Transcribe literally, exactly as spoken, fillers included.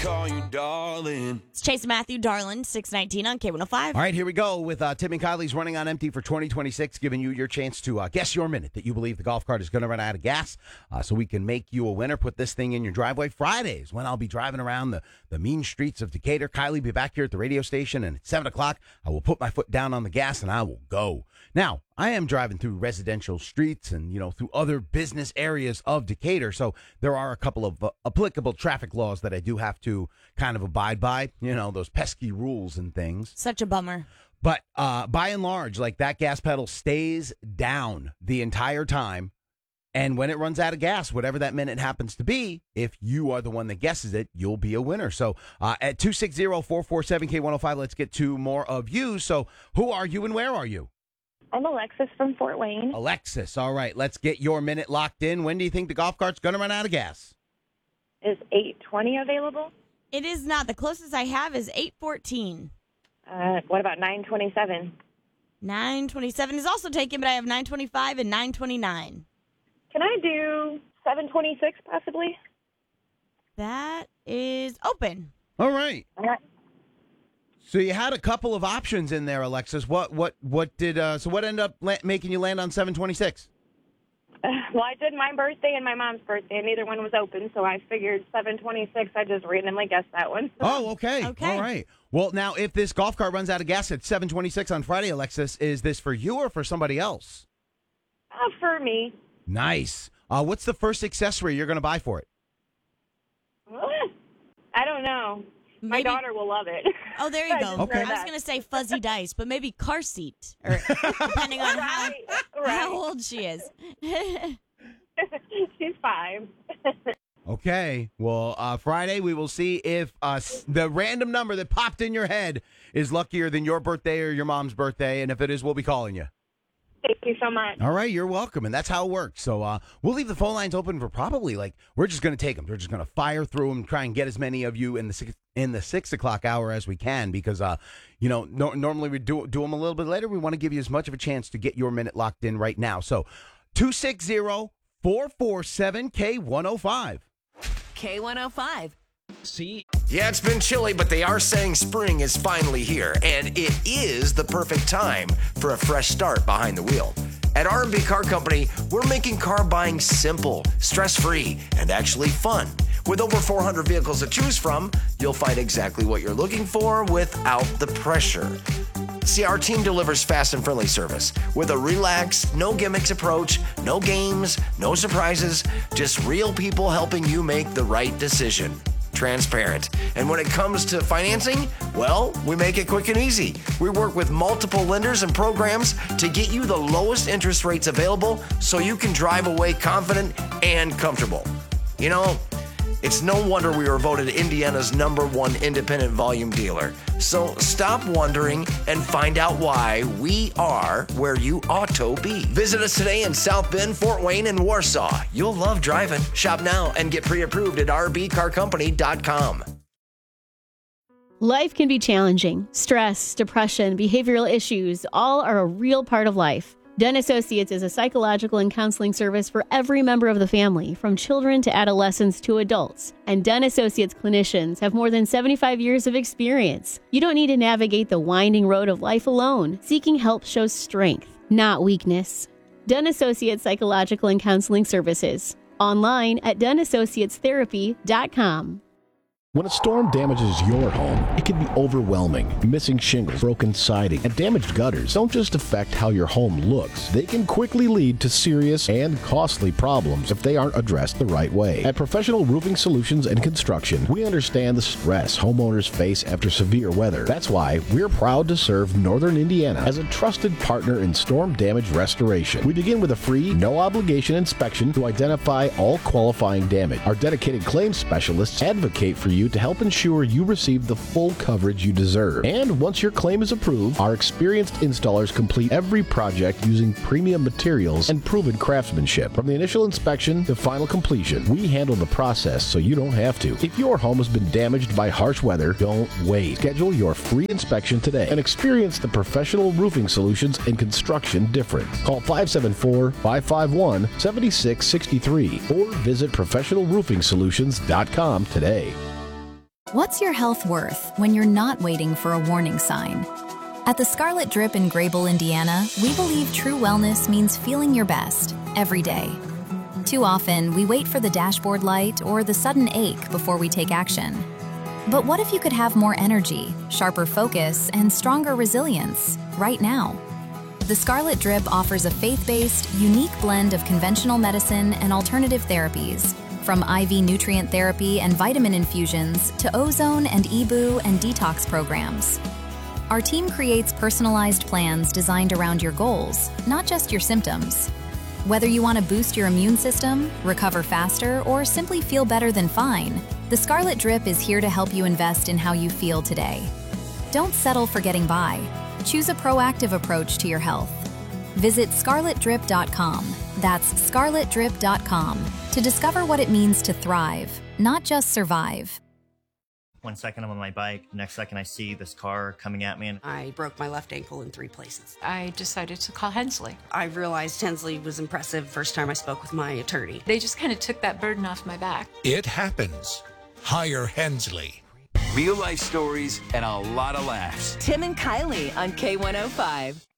call you darling. It's Chase and Matthew, Darlin, six nineteen on K one oh five. All right, here we go with uh, Tim and Kylie's Running on Empty for twenty twenty-six, giving you your chance to uh, guess your minute that you believe the golf cart is going to run out of gas uh, so we can make you a winner. Put this thing in your driveway. Fridays, when I'll be driving around the, the mean streets of Decatur. Kylie will be back here at the radio station, and at seven o'clock, I will put my foot down on the gas, and I will go. Now, I am driving through residential streets and, you know, through other business areas of Decatur, so there are a couple of uh, applicable traffic laws that I do have to kind of abide by, you know, those pesky rules and things. Such a bummer. But uh, by and large, like, that gas pedal stays down the entire time, and when it runs out of gas, whatever that minute happens to be, if you are the one that guesses it, you'll be a winner. So uh, at two six zero, four four seven, K one oh five, let's get to more of you. So who are you and where are you? I'm Alexis from Fort Wayne. Alexis, all right, let's get your minute locked in. When do you think the golf cart's going to run out of gas? Is eight twenty available? It is not. The closest I have is eight fourteen. Uh, what about nine twenty-seven? nine twenty-seven is also taken, but I have nine twenty-five and nine twenty-nine. Can I do seven twenty-six possibly? That is open. All right. All right. So you had a couple of options in there, Alexis. What what what did uh, so what ended up la- making you land on seven twenty-six? Uh, well, I did my birthday and my mom's birthday, and neither one was open, so I figured seven twenty-six. I just randomly guessed that one. Oh, okay. Okay. All right. Well, now, if this golf cart runs out of gas at seven twenty-six on Friday, Alexis, is this for you or for somebody else? Uh, for me. Nice. Uh, what's the first accessory you're going to buy for it? I don't know. My Maybe- daughter will love it. Oh, there you I go. just Okay. I know was that. going to say fuzzy dice, but maybe car seat, or depending on how, Right, right. how old she is. She's five. Okay. Well, uh, Friday, we will see if uh, s- the random number that popped in your head is luckier than your birthday or your mom's birthday. And if it is, we'll be calling you. Thank you so much. All right, you're welcome, and that's how it works. So uh, we'll leave the phone lines open for probably, like, we're just going to take them. We're just going to fire through them, try and get as many of you in the six, in the six o'clock hour as we can, because, uh, you know, no, normally we do, do them a little bit later. We want to give you as much of a chance to get your minute locked in right now. So two six zero, four four seven, K one oh five. K one oh five. See? Yeah, it's been chilly, but they are saying spring is finally here, and it is the perfect time for a fresh start behind the wheel. At R and B Car Company, we're making car buying simple, stress-free, and actually fun. With over four hundred vehicles to choose from, you'll find exactly what you're looking for without the pressure. See, our team delivers fast and friendly service with a relaxed, no gimmicks approach, no games, no surprises, just real people helping you make the right decision. Transparent. And when it comes to financing, well, we make it quick and easy. We work with multiple lenders and programs to get you the lowest interest rates available so you can drive away confident and comfortable. You know, it's no wonder we were voted Indiana's number one independent volume dealer. So stop wondering and find out why we are where you ought to be. Visit us today in South Bend, Fort Wayne, and Warsaw. You'll love driving. Shop now and get pre-approved at r b car company dot com. Life can be challenging. Stress, depression, behavioral issues, all are a real part of life. Den Associates is a psychological and counseling service for every member of the family, from children to adolescents to adults. And Den Associates clinicians have more than seventy-five years of experience. You don't need to navigate the winding road of life alone. Seeking help shows strength, not weakness. Den Associates Psychological and Counseling Services. Online at den associates therapy dot com. When a storm damages your home, it can be overwhelming. Missing shingles, broken siding, and damaged gutters don't just affect how your home looks. They can quickly lead to serious and costly problems if they aren't addressed the right way. At Professional Roofing Solutions and Construction, we understand the stress homeowners face after severe weather. That's why we're proud to serve Northern Indiana as a trusted partner in storm damage restoration. We begin with a free, no-obligation inspection to identify all qualifying damage. Our dedicated claims specialists advocate for you to help ensure you receive the full coverage you deserve. And once your claim is approved, our experienced installers complete every project using premium materials and proven craftsmanship. From the initial inspection to final completion, we handle the process so you don't have to. If your home has been damaged by harsh weather, don't wait. Schedule your free inspection today and experience the Professional Roofing Solutions and Construction difference. Call five seven four, five five one, seven six six three or visit professional roofing solutions dot com today. What's your health worth when you're not waiting for a warning sign? At the Scarlet Drip in Grable, Indiana, we believe true wellness means feeling your best every day. Too often, we wait for the dashboard light or the sudden ache before we take action. But what if you could have more energy, sharper focus, and stronger resilience right now? The Scarlet Drip offers a faith-based, unique blend of conventional medicine and alternative therapies, from I V nutrient therapy and vitamin infusions to ozone and E B U and detox programs. Our team creates personalized plans designed around your goals, not just your symptoms. Whether you want to boost your immune system, recover faster, or simply feel better than fine, the Scarlet Drip is here to help you invest in how you feel today. Don't settle for getting by. Choose a proactive approach to your health. Visit scarlet drip dot com. That's scarlet drip dot com to discover what it means to thrive, not just survive. One second I'm on my bike, next second I see this car coming at me. And I broke my left ankle in three places. I decided to call Hensley. I realized Hensley was impressive first time I spoke with my attorney. They just kind of took that burden off my back. It happens. Hire Hensley. Real life stories and a lot of laughs. Tim and Kylie on K one oh five.